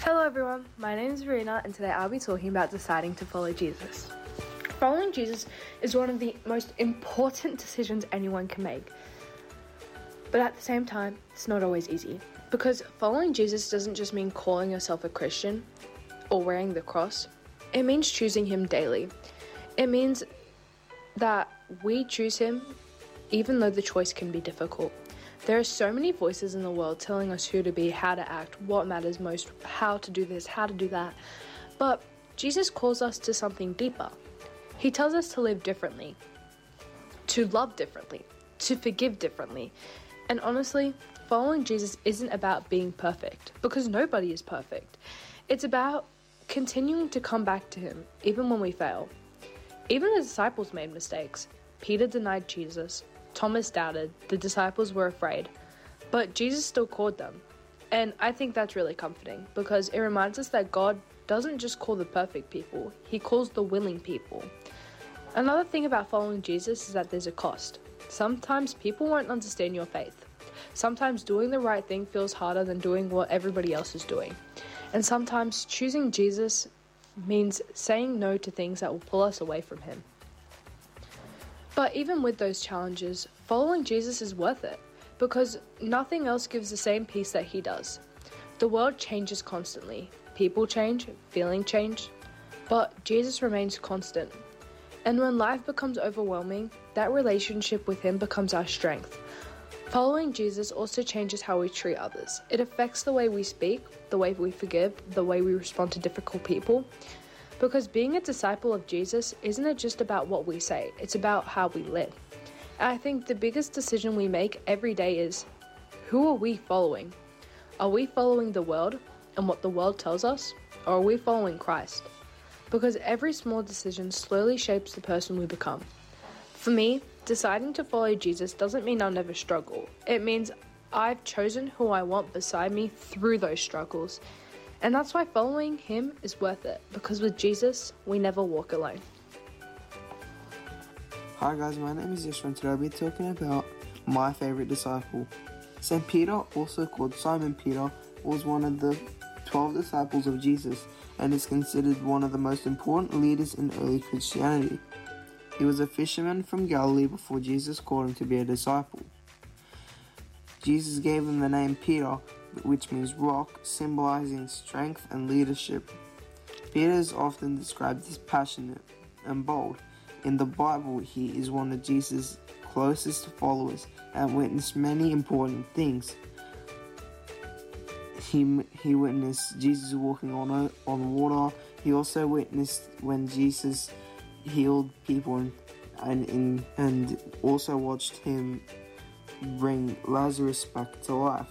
Hello everyone, my name is Verena and today I'll be talking about deciding to follow Jesus. Following Jesus is one of the most important decisions anyone can make. But at the same time, it's not always easy. Because following Jesus doesn't just mean calling yourself a Christian or wearing the cross. It means choosing Him daily. It means that we choose Him even though the choice can be difficult. There are so many voices in the world telling us who to be, how to act, what matters most, how to do this, how to do that. But Jesus calls us to something deeper. He tells us to live differently, to love differently, to forgive differently. And honestly, following Jesus isn't about being perfect, because nobody is perfect. It's about continuing to come back to Him, even when we fail. Even the disciples made mistakes. Peter denied Jesus. Thomas doubted, the disciples were afraid, but Jesus still called them. And I think that's really comforting because it reminds us that God doesn't just call the perfect people, He calls the willing people. Another thing about following Jesus is that there's a cost. Sometimes people won't understand your faith. Sometimes doing the right thing feels harder than doing what everybody else is doing. And sometimes choosing Jesus means saying no to things that will pull us away from Him. But even with those challenges, following Jesus is worth it because nothing else gives the same peace that He does. The world changes constantly. People change, feelings change, but Jesus remains constant. And when life becomes overwhelming, that relationship with Him becomes our strength. Following Jesus also changes how we treat others. It affects the way we speak, the way we forgive, the way we respond to difficult people. Because being a disciple of Jesus isn't just about what we say, it's about how we live. And I think the biggest decision we make every day is, who are we following? Are we following the world and what the world tells us? Or are we following Christ? Because every small decision slowly shapes the person we become. For me, deciding to follow Jesus doesn't mean I'll never struggle. It means I've chosen who I want beside me through those struggles. And that's why following Him is worth it, because with Jesus, we never walk alone. Hi guys, my name is Yeshua and today I'll be talking about my favourite disciple. St. Peter, also called Simon Peter, was one of the 12 disciples of Jesus and is considered one of the most important leaders in early Christianity. He was a fisherman from Galilee before Jesus called him to be a disciple. Jesus gave him the name Peter, which means rock, symbolizing strength and leadership. Peter is often described as passionate and bold. In the Bible, he is one of Jesus' closest followers and witnessed many important things. He witnessed Jesus walking on water. He also witnessed when Jesus healed people and also watched Him bring Lazarus back to life.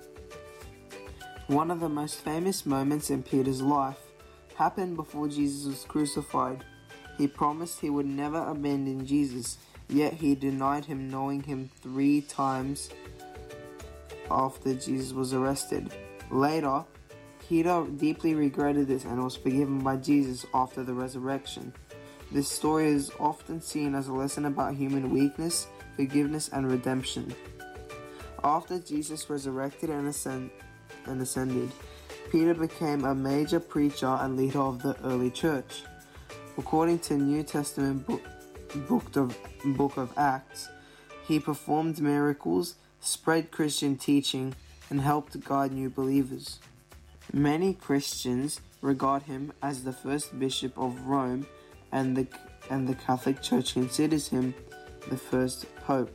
One of the most famous moments in Peter's life happened before Jesus was crucified. He promised he would never abandon Jesus, yet he denied Him, knowing Him 3 times after Jesus was arrested. Later, Peter deeply regretted this and was forgiven by Jesus after the resurrection. This story is often seen as a lesson about human weakness, forgiveness, and redemption. After Jesus resurrected and ascended, Peter became a major preacher and leader of the early church. According to New Testament book of Acts, he performed miracles, spread Christian teaching, and helped guide new believers. Many Christians regard him as the first bishop of Rome, and the Catholic Church considers him the first pope.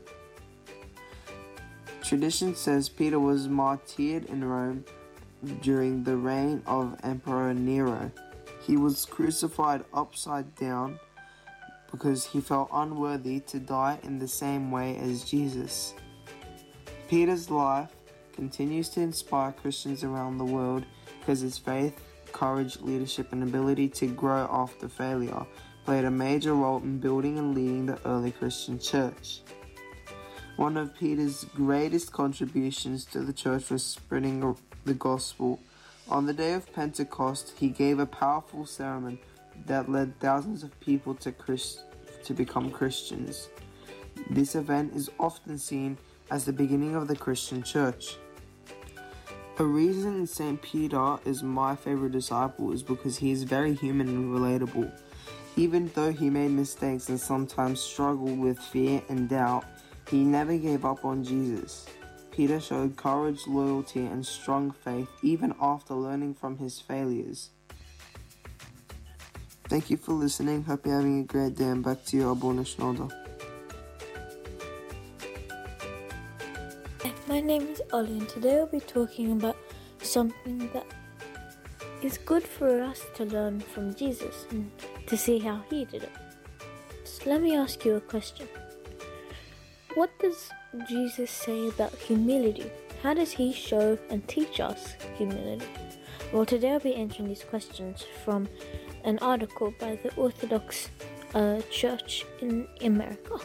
Tradition says Peter was martyred in Rome during the reign of Emperor Nero. He was crucified upside down because he felt unworthy to die in the same way as Jesus. Peter's life continues to inspire Christians around the world because his faith, courage, leadership, and ability to grow after failure played a major role in building and leading the early Christian church. One of Peter's greatest contributions to the church was spreading the gospel. On the day of Pentecost, he gave a powerful sermon that led thousands of people to become Christians. This event is often seen as the beginning of the Christian church. A reason St. Peter is my favorite disciple is because he is very human and relatable. Even though he made mistakes and sometimes struggled with fear and doubt, he never gave up on Jesus. Peter showed courage, loyalty, and strong faith even after learning from his failures. Thank you for listening. Hope you're having a great day, and back to you, Abuna Schneider. My name is Ollie, and today I'll be talking about something that is good for us to learn from Jesus and to see how he did it. So let me ask you a question. What does Jesus say about humility? How does he show and teach us humility? Well, today I'll be answering these questions from an article by the Orthodox Church in America.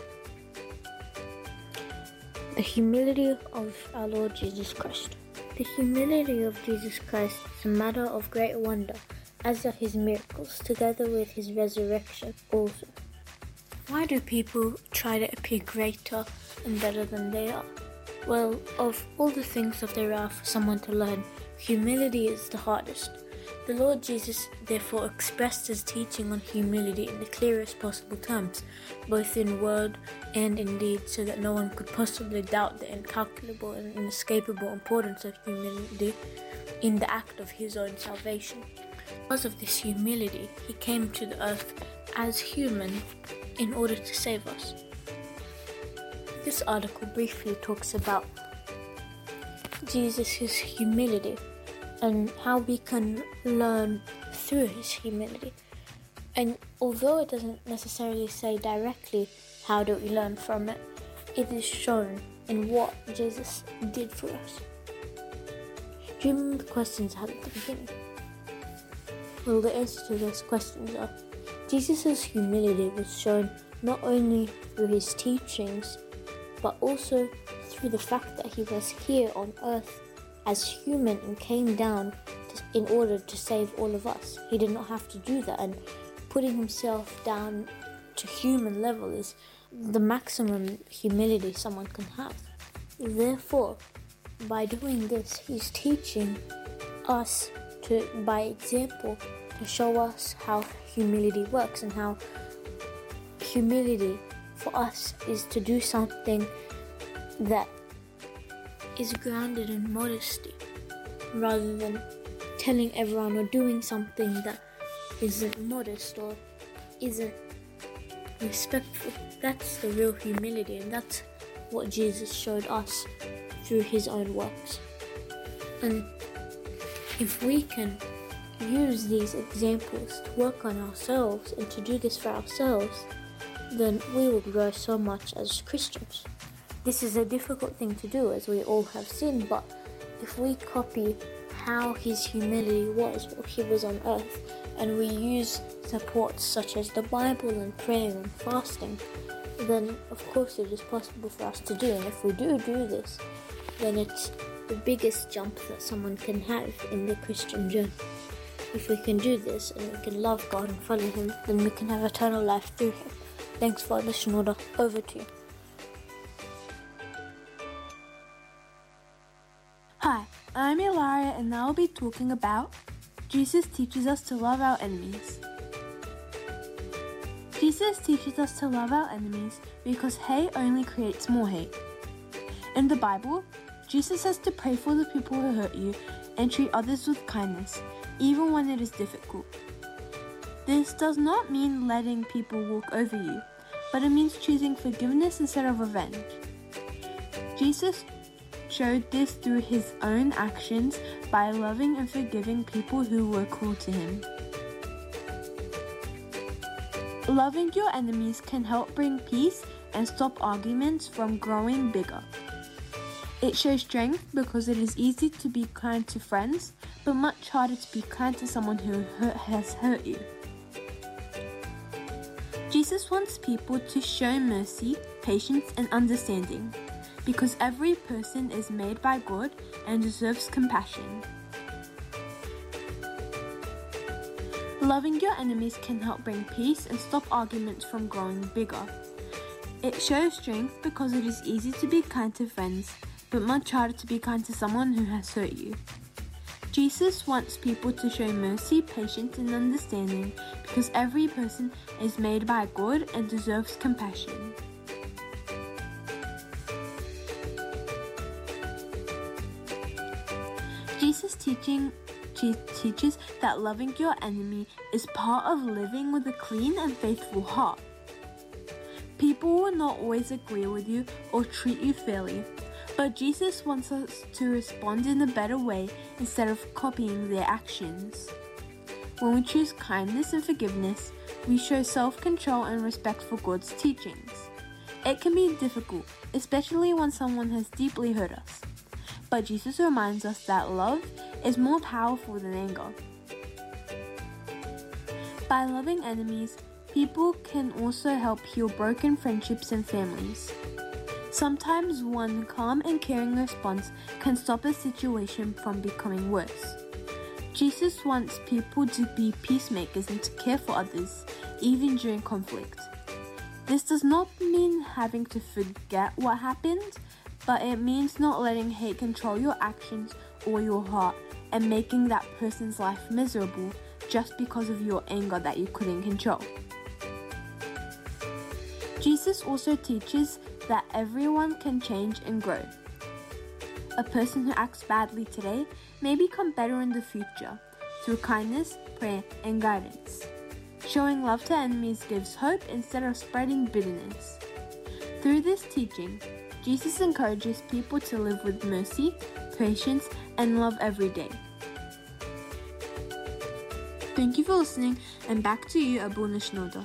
The humility of our Lord Jesus Christ. The humility of Jesus Christ is a matter of great wonder, as are his miracles, together with his resurrection also. Why do people try to appear greater and better than they are? Well, of all the things that there are for someone to learn, humility is the hardest. The Lord Jesus therefore expressed his teaching on humility in the clearest possible terms, both in word and in deed, so that no one could possibly doubt the incalculable and inescapable importance of humility in the act of his own salvation. Because of this humility, he came to the earth as human in order to save us. This article briefly talks about Jesus' humility and how we can learn through his humility. And although it doesn't necessarily say directly how do we learn from it, it is shown in what Jesus did for us. Do you remember the questions I had at the beginning? Well, the answer to those questions are Jesus' humility was shown not only through his teachings, but also through the fact that he was here on earth as human and came down in order to save all of us. He did not have to do that, and putting himself down to human level is the maximum humility someone can have. Therefore, by doing this, he's teaching us by example, to show us how humility works, and how humility for us is to do something that is grounded in modesty, rather than telling everyone or doing something that isn't modest or isn't respectful. That's the real humility, and that's what Jesus showed us through his own works. And if we can use these examples to work on ourselves and to do this for ourselves, then we will grow so much as Christians. This is a difficult thing to do, as we all have sinned, but if we copy how his humility was while he was on earth, and we use supports such as the Bible and prayer and fasting, then of course it is possible for us to do. And if we do this, then it's the biggest jump that someone can have in the Christian journey. If we can do this and we can love God and follow him, then we can have eternal life through him. Thanks for listening. Over to you. Hi, I'm Ilaria, and now I'll be talking about Jesus teaches us to love our enemies. Jesus teaches us to love our enemies because hate only creates more hate. In the Bible, Jesus says to pray for the people who hurt you and treat others with kindness, even when it is difficult. This does not mean letting people walk over you, but it means choosing forgiveness instead of revenge. Jesus showed this through his own actions by loving and forgiving people who were cruel to him. Loving your enemies can help bring peace and stop arguments from growing bigger. It shows strength because it is easy to be kind to friends, but much harder to be kind to someone who has hurt you. Jesus wants people to show mercy, patience, and understanding, because every person is made by God and deserves compassion. Loving your enemies can help bring peace and stop arguments from growing bigger. It shows strength because it is easy to be kind to friends, but much harder to be kind to someone who has hurt you. Jesus wants people to show mercy, patience, and understanding because every person is made by God and deserves compassion. Jesus teaches that loving your enemy is part of living with a clean and faithful heart. People will not always agree with you or treat you fairly, but Jesus wants us to respond in a better way instead of copying their actions. When we choose kindness and forgiveness, we show self-control and respect for God's teachings. It can be difficult, especially when someone has deeply hurt us. But Jesus reminds us that love is more powerful than anger. By loving enemies, people can also help heal broken friendships and families. Sometimes one calm and caring response can stop a situation from becoming worse. Jesus wants people to be peacemakers and to care for others, even during conflict. This does not mean having to forget what happened, but it means not letting hate control your actions or your heart and making that person's life miserable just because of your anger that you couldn't control. Jesus also teaches that everyone can change and grow. A person who acts badly today may become better in the future through kindness, prayer, and guidance. Showing love to enemies gives hope instead of spreading bitterness. Through this teaching, Jesus encourages people to live with mercy, patience, and love every day. Thank you for listening, and back to you, Abuna Shnoda.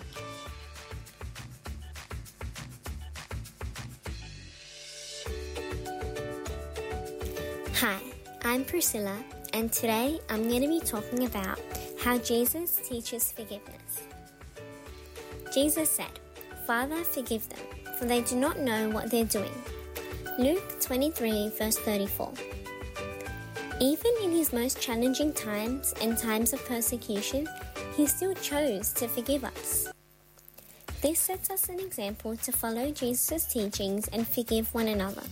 Hi, I'm Priscilla, and today I'm going to be talking about how Jesus teaches forgiveness. Jesus said, "Father, forgive them, for they do not know what they're doing." Luke 23, verse 34. Even in his most challenging times and times of persecution, he still chose to forgive us. This sets us an example to follow Jesus' teachings and forgive one another.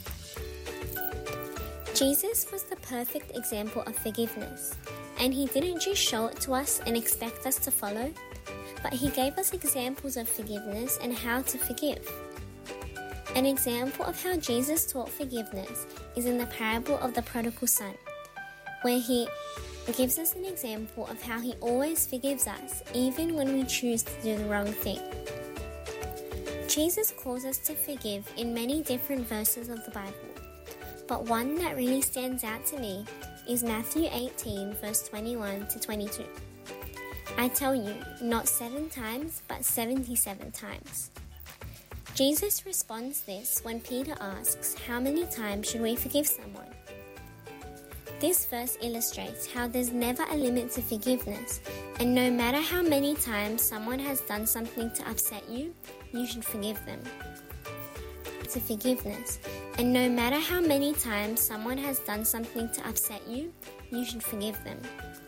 Jesus was the perfect example of forgiveness, and he didn't just show it to us and expect us to follow, but he gave us examples of forgiveness and how to forgive. An example of how Jesus taught forgiveness is in the parable of the prodigal son, where he gives us an example of how he always forgives us even when we choose to do the wrong thing. Jesus calls us to forgive in many different verses of the Bible, but one that really stands out to me is Matthew 18, verse 21 to 22. I tell you, not 7 times, but 77 times. Jesus responds this when Peter asks, how many times should we forgive someone? This verse illustrates how there's never a limit to forgiveness, and no matter how many times someone has done something to upset you, you should forgive them. To forgiveness, and no matter how many times someone has done something to upset you, you should forgive them.